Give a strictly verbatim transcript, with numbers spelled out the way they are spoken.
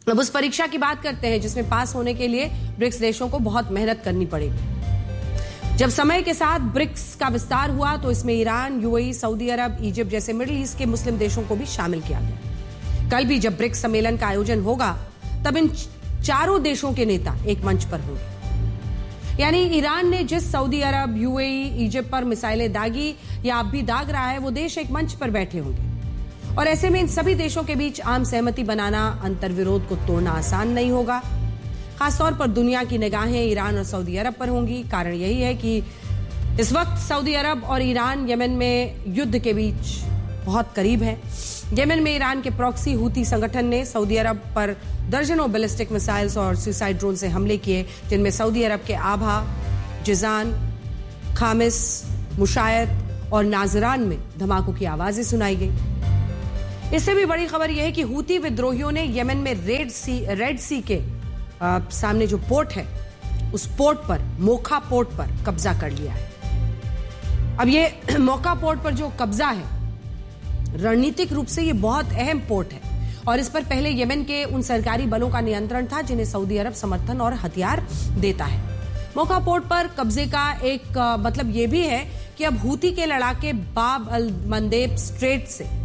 अब उस परीक्षा की बात करते हैं जिसमें पास होने के लिए ब्रिक्स देशों को बहुत मेहनत करनी पड़ेगी। जब समय के साथ ब्रिक्स का विस्तार हुआ तो इसमें ईरान, यूएई, सऊदी अरब, इजिप्ट जैसे मिडिल ईस्ट के मुस्लिम देशों को भी शामिल किया गया। कल भी जब ब्रिक्स सम्मेलन का आयोजन होगा तब इन चारों देशों के नेता एक मंच पर होंगे। यानी ईरान ने जिस सऊदी अरब, यूएई, इजिप्ट पर मिसाइलें दागी या अब भी दाग रहा है, वो देश एक मंच पर बैठे होंगे और ऐसे में इन सभी देशों के बीच आम सहमति बनाना, अंतर्विरोध को तोड़ना आसान नहीं होगा। खासतौर पर दुनिया की निगाहें ईरान और सऊदी अरब पर होंगी। कारण यही है कि इस वक्त सऊदी अरब और ईरान यमन में युद्ध के बीच बहुत करीब है। यमन में ईरान के प्रॉक्सी हूती संगठन ने सऊदी अरब पर दर्जनों बैलिस्टिक मिसाइल्स और सुसाइड ड्रोन से हमले किए, जिनमें सऊदी अरब के आभा, जिजान, खामिस, मुशायत और नाजरान में धमाकों की आवाजें सुनाई गई। इससे भी बड़ी खबर यह है कि हूती विद्रोहियों ने यमन में रेड सी रेड सी के आ, सामने जो पोर्ट है, उस पोर्ट पर, मोखा पोर्ट पर कब्जा कर लिया है। अब ये मोखा पोर्ट पर जो कब्जा है, रणनीतिक रूप से ये बहुत अहम पोर्ट है और इस पर पहले यमन के उन सरकारी बलों का नियंत्रण था जिन्हें सऊदी अरब समर्थन और हथियार देता है। मोखा पोर्ट पर कब्जे का एक आ, मतलब ये भी है कि अब हूती के लड़ाके बाब अल मंदेब स्ट्रेट से